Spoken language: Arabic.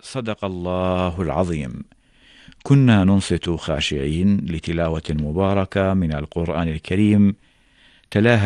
صدق الله العظيم. كنا ننصت خاشعين لتلاوة مباركة من القرآن الكريم، تلاها